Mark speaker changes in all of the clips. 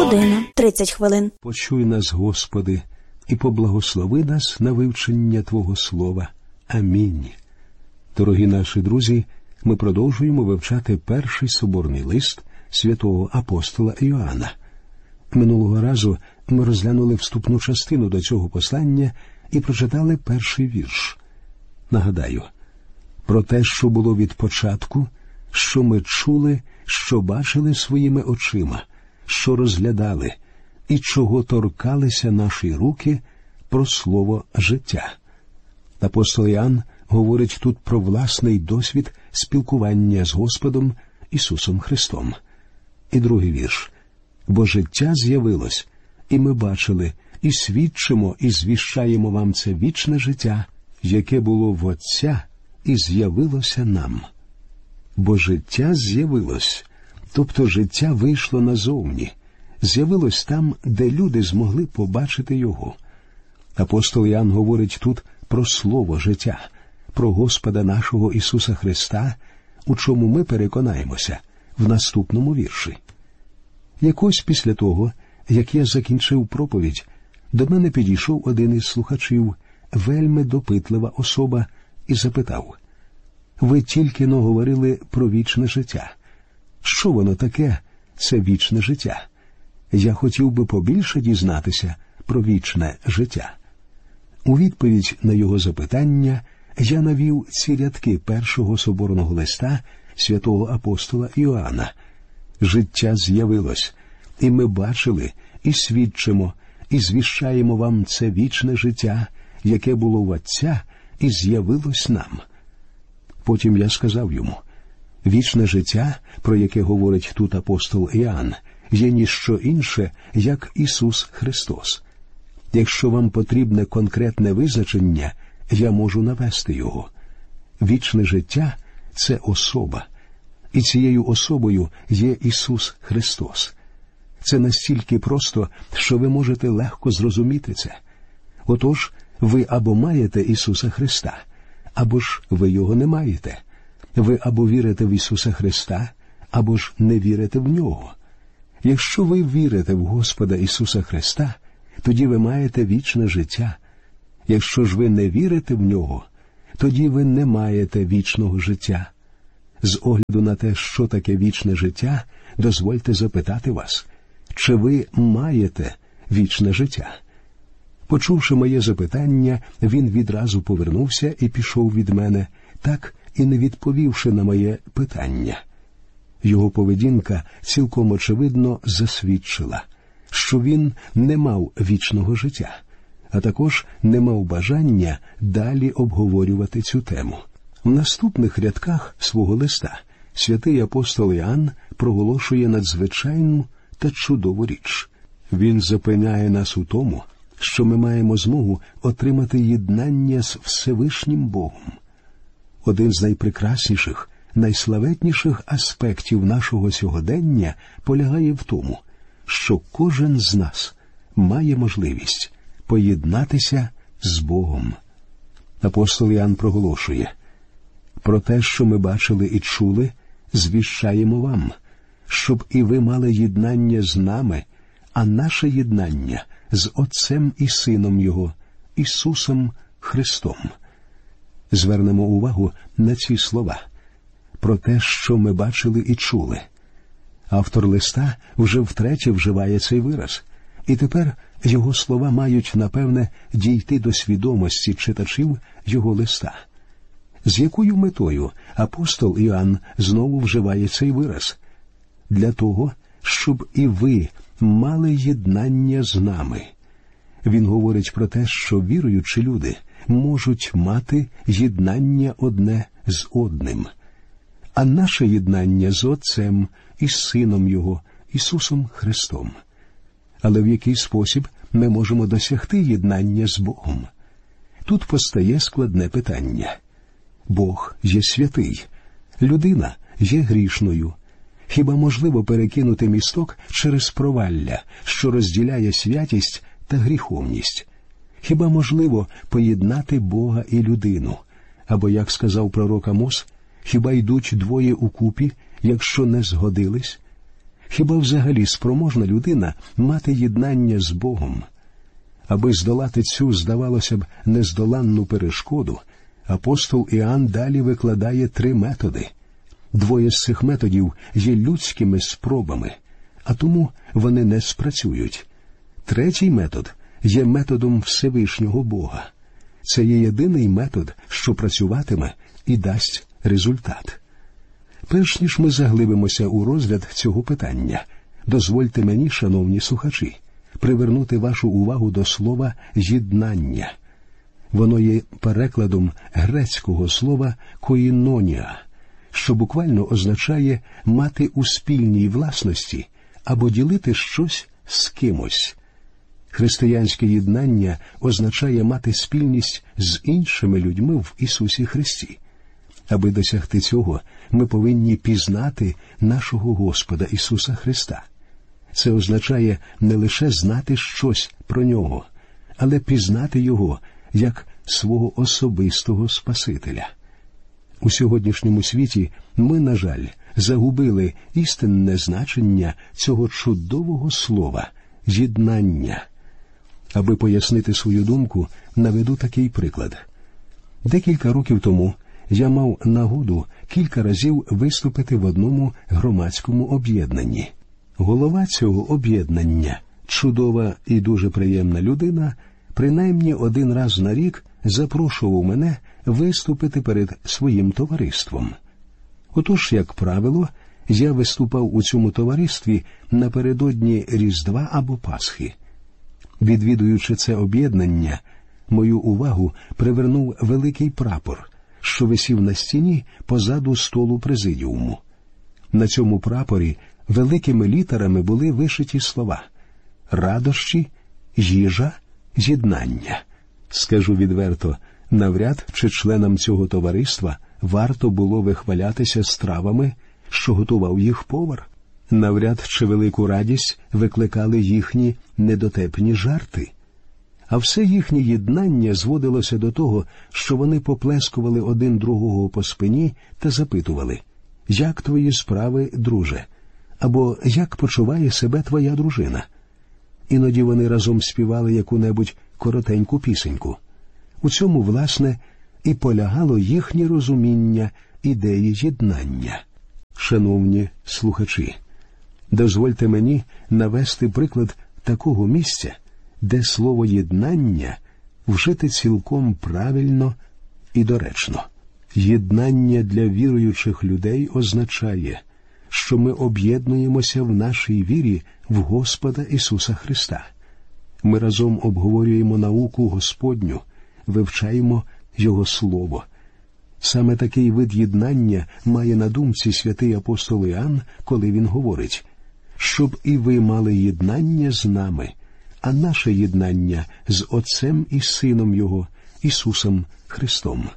Speaker 1: година 30 хвилин.
Speaker 2: Почуй нас, Господи, і поблагослови нас на вивчення Твого Слова. Амінь. Дорогі наші друзі, ми продовжуємо вивчати перший соборний лист святого апостола Іоанна. Минулого разу ми розглянули вступну частину до цього послання і прочитали перший вірш. Нагадаю, про те, що було від початку, що ми чули, що бачили своїми очима, що розглядали, і чого торкалися наші руки, про слово життя. Апостол Іоанн говорить тут про власний досвід спілкування з Господом Ісусом Христом. І другий вірш. «Бо життя з'явилось, і ми бачили, і свідчимо, і звіщаємо вам це вічне життя, яке було в Отця, і з'явилося нам». Бо життя з'явилось, тобто життя вийшло назовні, з'явилось там, де люди змогли побачити його. Апостол Іоанн говорить тут про слово життя, про Господа нашого Ісуса Христа, у чому ми переконаємося в наступному вірші. Якось після того, як я закінчив проповідь, до мене підійшов один із слухачів, вельми допитлива особа, і запитав: «Ви тільки-но говорили про вічне життя. Що воно таке, це вічне життя? Я хотів би побільше дізнатися про вічне життя». У відповідь на його запитання я навів ці рядки першого соборного листа святого апостола Іоанна. «Життя з'явилось, і ми бачили, і свідчимо, і звіщаємо вам це вічне життя, яке було в Отця, і з'явилось нам». Потім я сказав йому: «Вічне життя, про яке говорить тут апостол Іоанн, є ніщо інше, як Ісус Христос. Якщо вам потрібне конкретне визначення, я можу навести його. Вічне життя – це особа, і цією особою є Ісус Христос. Це настільки просто, що ви можете легко зрозуміти це. Отож, ви або маєте Ісуса Христа, або ж ви його не маєте. Ви або вірите в Ісуса Христа, або ж не вірите в Нього. Якщо ви вірите в Господа Ісуса Христа, тоді ви маєте вічне життя. Якщо ж ви не вірите в Нього, тоді ви не маєте вічного життя. З огляду на те, що таке вічне життя, дозвольте запитати вас, чи ви маєте вічне життя?» Почувши моє запитання, він відразу повернувся і пішов від мене, так і не відповівши на моє питання. Його поведінка цілком очевидно засвідчила, що він не мав вічного життя, а також не мав бажання далі обговорювати цю тему. В наступних рядках свого листа святий апостол Іоанн проголошує надзвичайну та чудову річ. Він запевняє нас у тому, що ми маємо змогу отримати єднання з Всевишнім Богом. Один з найпрекрасніших, найславетніших аспектів нашого сьогодення полягає в тому, що кожен з нас має можливість поєднатися з Богом. Апостол Іоанн проголошує: «Про те, що ми бачили і чули, звіщаємо вам, щоб і ви мали єднання з нами, а наше єднання з Отцем і Сином Його, Ісусом Христом». Звернемо увагу на ці слова. «Про те, що ми бачили і чули». Автор листа вже втретє вживає цей вираз, і тепер його слова мають, напевне, дійти до свідомості читачів його листа. З якою метою апостол Іоанн знову вживає цей вираз? Для того, щоб і ви мали єднання з нами. Він говорить про те, що віруючі люди можуть мати єднання одне з одним. А наше єднання з Отцем і Сином Його, Ісусом Христом. Але в який спосіб ми можемо досягти єднання з Богом? Тут постає складне питання. Бог є святий, людина є грішною. Хіба можливо перекинути місток через провалля, що розділяє святість та гріховність? Хіба можливо поєднати Бога і людину? Або, як сказав пророк Амос, хіба йдуть двоє укупі, якщо не згодились? Хіба взагалі спроможна людина мати єднання з Богом? Аби здолати цю, здавалося б, нездоланну перешкоду, апостол Іоанн далі викладає 3 методи. 2 з цих методів є людськими спробами, а тому вони не спрацюють. 3 метод є методом Всевишнього Бога. Це є єдиний метод, що працюватиме і дасть результат. Перш ніж ми заглибимося у розгляд цього питання, дозвольте мені, шановні слухачі, привернути вашу увагу до слова «єднання». Воно є перекладом грецького слова «коїнонія», що буквально означає «мати у спільній власності» або «ділити щось з кимось». Християнське єднання означає мати спільність з іншими людьми в Ісусі Христі. Аби досягти цього, ми повинні пізнати нашого Господа Ісуса Христа. Це означає не лише знати щось про Нього, але пізнати Його як свого особистого Спасителя. У сьогоднішньому світі ми, на жаль, загубили істинне значення цього чудового слова – «єднання». Аби пояснити свою думку, наведу такий приклад. Декілька років тому я мав нагоду кілька разів виступити в одному громадському об'єднанні. Голова цього об'єднання, чудова і дуже приємна людина, принаймні 1 раз на рік запрошував мене виступити перед своїм товариством. Отож, як правило, я виступав у цьому товаристві напередодні Різдва або Пасхи. Відвідуючи це об'єднання, мою увагу привернув великий прапор, що висів на стіні позаду столу президіуму. На цьому прапорі великими літерами були вишиті слова «радощі», «їжа», «єднання». Скажу відверто, навряд чи членам цього товариства варто було вихвалятися стравами, що готував їх повар. Навряд чи велику радість викликали їхні недотепні жарти. А все їхнє єднання зводилося до того, що вони поплескували один другого по спині та запитували «Як твої справи, друже?» або «Як почуває себе твоя дружина?» Іноді вони разом співали яку-небудь коротеньку пісеньку. У цьому, власне, і полягало їхнє розуміння ідеї єднання. Шановні слухачі, дозвольте мені навести приклад такого місця, де слово «єднання» вжите цілком правильно і доречно. Єднання для віруючих людей означає, що ми об'єднуємося в нашій вірі в Господа Ісуса Христа. Ми разом обговорюємо науку Господню, вивчаємо Його Слово. Саме такий вид єднання має на думці святий апостол Іоанн, коли він говорить «Щоб і ви мали єднання з нами, а наше єднання з Отцем і Сином Його, Ісусом Христом».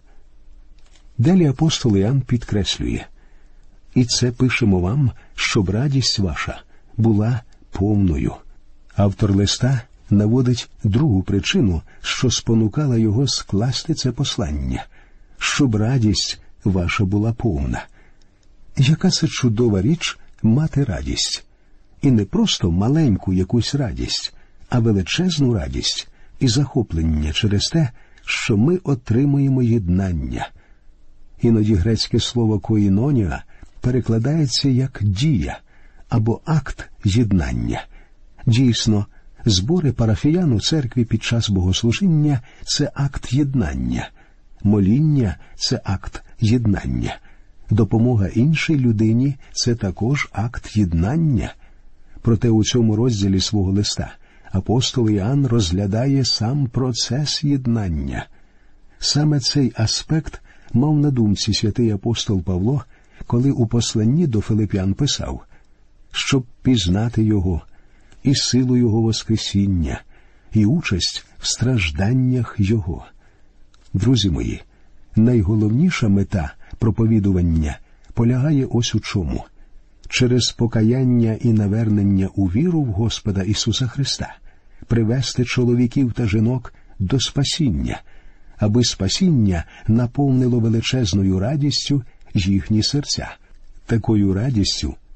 Speaker 2: Далі апостол Іоанн підкреслює «І це пишемо вам, щоб радість ваша була повною». Автор листа наводить другу причину, що спонукала його скласти це послання – щоб радість ваша була повна. Яка це чудова річ мати радість. І не просто маленьку якусь радість, а величезну радість і захоплення через те, що ми отримуємо єднання. Іноді грецьке слово «коїнонія» перекладається як «дія» або «акт єднання». Дійсно, збори парафіян у церкві під час богослужіння – це акт єднання. Моління – це акт єднання. Допомога іншій людині – це також акт єднання. Проте у цьому розділі свого листа апостол Іоанн розглядає сам процес єднання. Саме цей аспект мав на думці святий апостол Павло, коли у посланні до Филип'ян писав «Щоб пізнати Його, і силу Його воскресіння, і участь в стражданнях Його». Друзі мої, найголовніша мета проповідування полягає ось у чому. Через покаяння і навернення у віру в Господа Ісуса Христа привести чоловіків та жінок до спасіння, аби спасіння наповнило величезною радістю їхні серця. Такою радістю,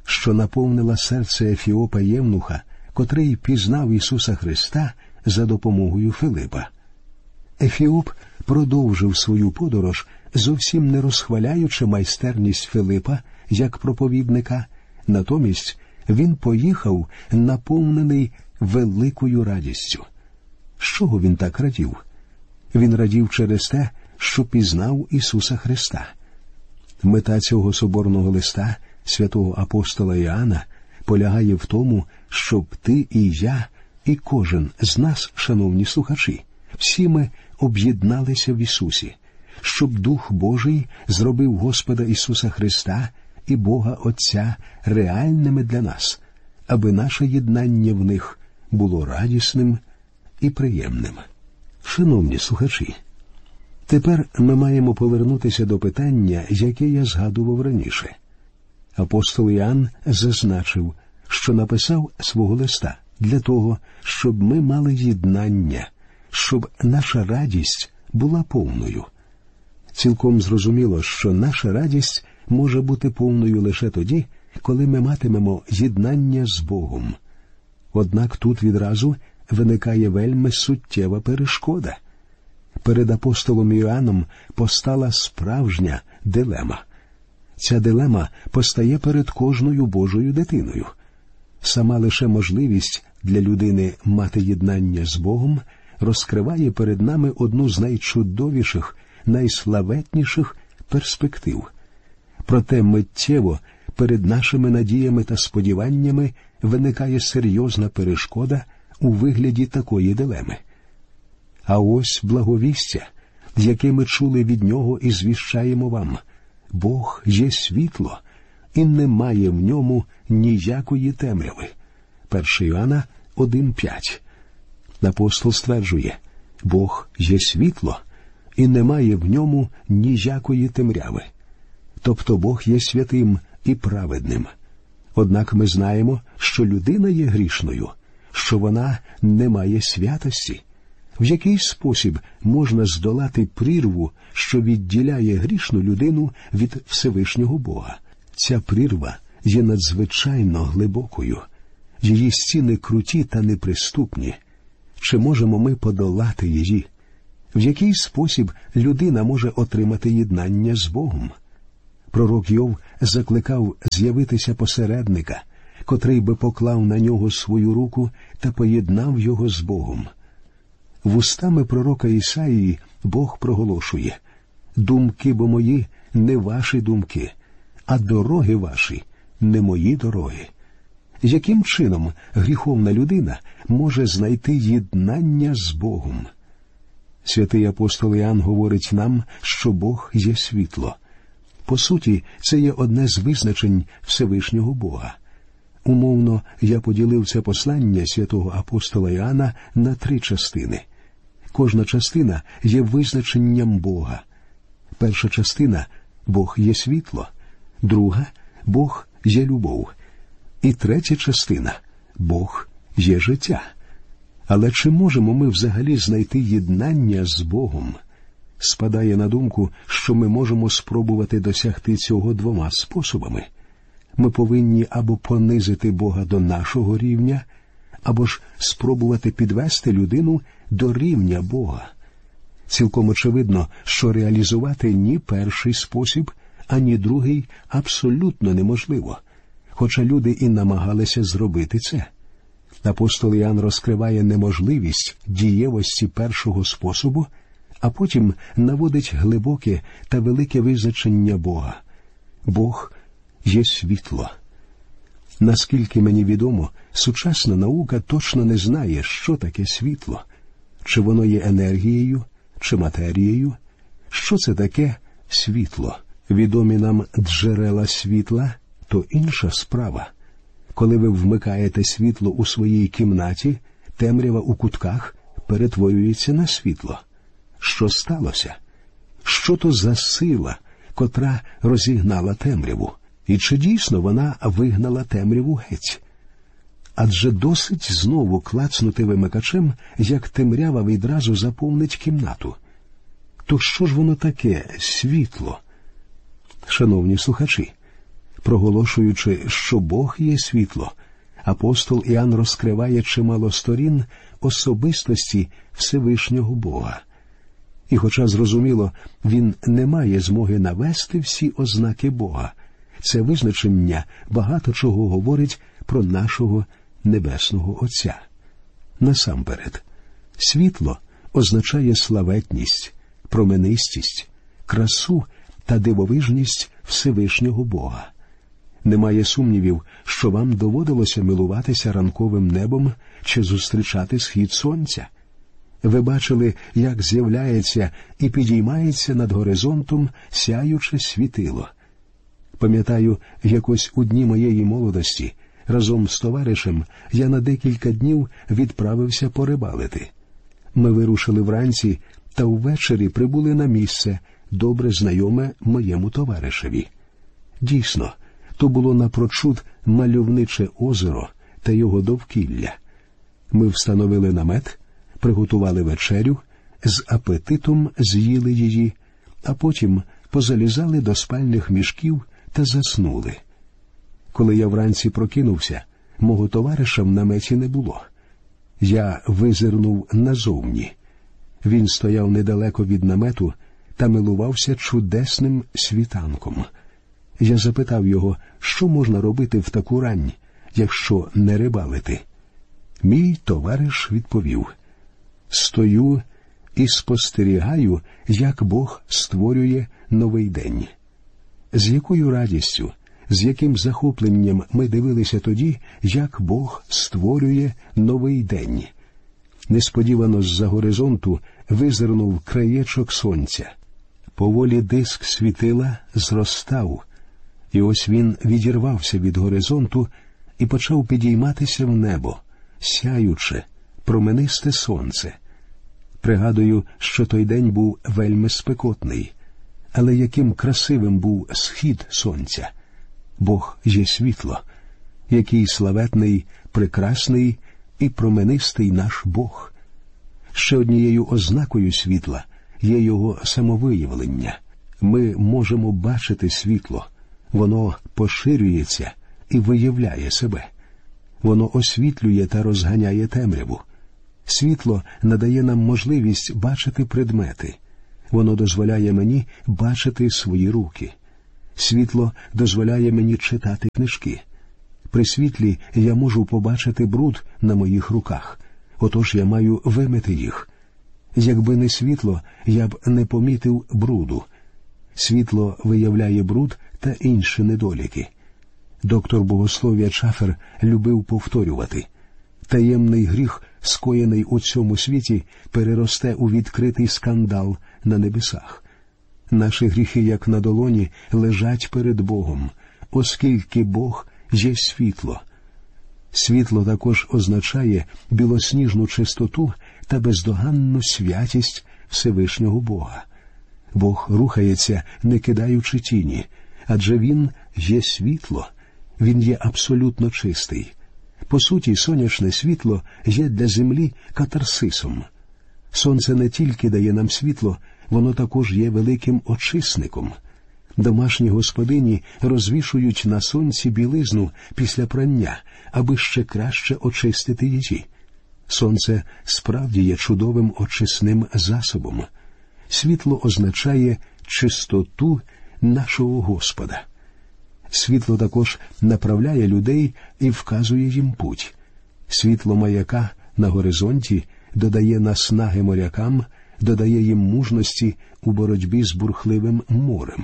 Speaker 2: що наповнила серце Ефіопа Євнуха, котрий пізнав Ісуса Христа за допомогою Филипа. Ефіоп продовжив свою подорож, зовсім не розхваляючи майстерність Филипа як проповідника, натомість він поїхав наповнений великою радістю. З чого він так радів? Він радів через те, що пізнав Ісуса Христа. Мета цього соборного листа святого апостола Іоанна полягає в тому, щоб ти і я, і кожен з нас, шановні слухачі, всі ми об'єдналися в Ісусі, щоб Дух Божий зробив Господа Ісуса Христа і Бога Отця реальними для нас, аби наше єднання в них було радісним і приємним. Шановні слухачі, тепер ми маємо повернутися до питання, яке я згадував раніше. Апостол Іоанн зазначив, що написав свого листа для того, щоб ми мали єднання, щоб наша радість була повною. Цілком зрозуміло, що наша радість може бути повною лише тоді, коли ми матимемо єднання з Богом. Однак тут відразу виникає вельми суттєва перешкода. Перед апостолом Іоанном постала справжня дилема. Ця дилема постає перед кожною Божою дитиною. Сама лише можливість для людини мати єднання з Богом розкриває перед нами одну з найчудовіших, найславетніших перспектив. Проте миттєво перед нашими надіями та сподіваннями виникає серйозна перешкода у вигляді такої дилеми. А ось благовістя, яке ми чули від Нього і звіщаємо вам. Бог є світло, і немає в ньому ніякої темряви. 1 Іоанна 1,5. Апостол стверджує, Бог є світло, і немає в ньому ніякої темряви. Тобто Бог є святим і праведним. Однак ми знаємо, що людина є грішною, що вона не має святості. В який спосіб можна здолати прірву, що відділяє грішну людину від Всевишнього Бога? Ця прірва є надзвичайно глибокою. Її стіни круті та неприступні. Чи можемо ми подолати її? В який спосіб людина може отримати єднання з Богом? Пророк Йов закликав з'явитися посередника, котрий би поклав на нього свою руку та поєднав його з Богом. Вустами пророка Ісаїї Бог проголошує: «Думки бо мої не ваші думки, а дороги ваші не мої дороги». Яким чином гріховна людина може знайти єднання з Богом? Святий апостол Іоанн говорить нам, що Бог є світло. По суті, це є одне з визначень Всевишнього Бога. Умовно, я поділив це послання святого апостола Іоанна на 3 частини. Кожна частина є визначенням Бога. Перша частина – Бог є світло. Друга – Бог є любов. І третя частина – Бог є життя. Але чи можемо ми взагалі знайти єднання з Богом? Спадає на думку, що ми можемо спробувати досягти цього 2 способами. Ми повинні або понизити Бога до нашого рівня, або ж спробувати підвести людину до рівня Бога. Цілком очевидно, що реалізувати ні перший спосіб, ані другий абсолютно неможливо, хоча люди і намагалися зробити це. Апостол Іоанн розкриває неможливість дієвості першого способу, а потім наводить глибоке та велике визначення Бога. Бог є світло. Наскільки мені відомо, сучасна наука точно не знає, що таке світло. Чи воно є енергією, чи матерією? Що це таке світло? Відомі нам джерела світла – то інша справа. Коли ви вмикаєте світло у своїй кімнаті, темрява у кутках перетворюється на світло. Що сталося? Що то за сила, котра розігнала темряву? І чи дійсно вона вигнала темряву геть? Адже досить знову клацнути вимикачем, як темрява відразу заповнить кімнату. То що ж воно таке світло? Шановні слухачі, Проголошуючи, що Бог є світло, апостол Іоанн розкриває чимало сторін особистості Всевишнього Бога. І хоча, зрозуміло, він не має змоги навести всі ознаки Бога, це визначення багато чого говорить про нашого Небесного Отця. Насамперед, світло означає славетність, променистість, красу та дивовижність Всевишнього Бога. Немає сумнівів, що вам доводилося милуватися ранковим небом чи зустрічати схід сонця. Ви бачили, як з'являється і підіймається над горизонтом сяюче світило. Пам'ятаю, якось у дні моєї молодості разом з товаришем я на декілька днів відправився порибалити. Ми вирушили вранці та ввечері прибули на місце, добре знайоме моєму товаришеві. Дійсно, то було напрочуд мальовниче озеро та його довкілля. Ми встановили намет, приготували вечерю, з апетитом з'їли її, а потім позалізали до спальних мішків та заснули. Коли я вранці прокинувся, мого товариша в наметі не було. Я визирнув назовні. Він стояв недалеко від намету та милувався чудесним світанком. Я запитав його, що можна робити в таку рань, якщо не рибалити. Мій товариш відповів: «Стою і спостерігаю, як Бог створює новий день». З якою радістю, з яким захопленням ми дивилися тоді, як Бог створює новий день. Несподівано з-за горизонту визирнув краєчок сонця. Поволі диск світила зростав, і ось він відірвався від горизонту і почав підійматися в небо, сяюче, променисте сонце. Пригадую, що той день був вельми спекотний, але яким красивим був схід сонця. Бог є світло, який славетний, прекрасний і променистий наш Бог. Ще однією ознакою світла є його самовиявлення. Ми можемо бачити світло, воно поширюється і виявляє себе. Воно освітлює та розганяє темряву. Світло надає нам можливість бачити предмети. Воно дозволяє мені бачити свої руки. Світло дозволяє мені читати книжки. При світлі я можу побачити бруд на моїх руках, отож я маю вимити їх. Якби не світло, я б не помітив бруду. Світло виявляє бруд та інші недоліки. Доктор богослов'я Чафер любив повторювати: таємний гріх, скоєний у цьому світі, переросте у відкритий скандал на небесах. Наші гріхи, як на долоні, лежать перед Богом, оскільки Бог є світло. Світло також означає білосніжну чистоту та бездоганну святість Всевишнього Бога. Бог рухається, не кидаючи тіні, адже Він є світло, Він є абсолютно чистий. По суті, сонячне світло є для землі катарсисом. Сонце не тільки дає нам світло, воно також є великим очисником. Домашні господині розвішують на сонці білизну після прання, аби ще краще очистити її. Сонце справді є чудовим очисним засобом. Світло означає чистоту нашого Господа. Світло також направляє людей і вказує їм путь. Світло маяка на горизонті додає наснаги морякам, додає їм мужності у боротьбі з бурхливим морем.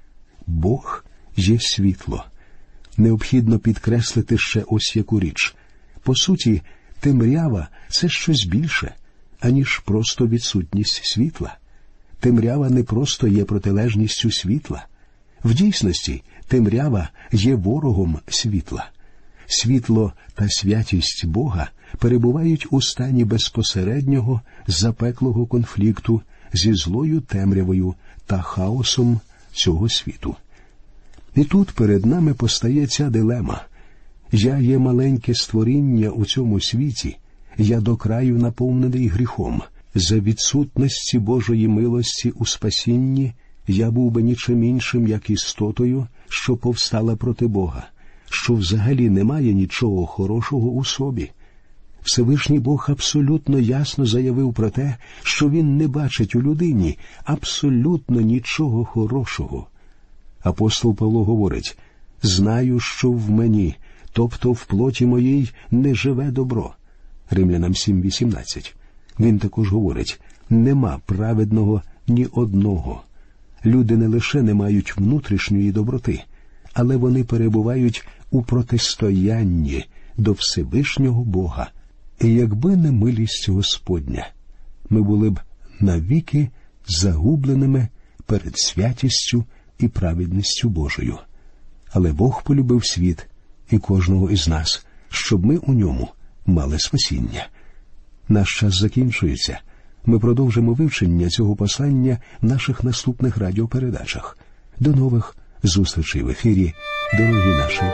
Speaker 2: Бог є світло. Необхідно підкреслити ще ось яку річ. По суті, темрява – це щось більше, аніж просто відсутність світла. Темрява не просто є протилежністю світла. В дійсності, темрява є ворогом світла. Світло та святість Бога перебувають у стані безпосереднього, запеклого конфлікту зі злою темрявою та хаосом цього світу. І тут перед нами постає ця дилема. Я є маленьке створіння у цьому світі, я до краю наповнений гріхом. За відсутності Божої милості у спасінні я був би нічим іншим, як істотою, що повстала проти Бога, що взагалі немає нічого хорошого у собі. Всевишній Бог абсолютно ясно заявив про те, що Він не бачить у людині абсолютно нічого хорошого. Апостол Павло говорить: «Знаю, що в мені, тобто в плоті моїй, не живе добро». Римлянам 7:18. Він також говорить: «Нема праведного ні одного». Люди не лише не мають внутрішньої доброти, але вони перебувають у протистоянні до Всевишнього Бога. І якби не милість Господня, ми були б навіки загубленими перед святістю і праведністю Божою. Але Бог полюбив світ і кожного із нас, щоб ми у ньому мали спасіння. Наш час закінчується. Ми продовжимо вивчення цього послання в наших наступних радіопередачах. До нових зустрічей в ефірі, дорогі наші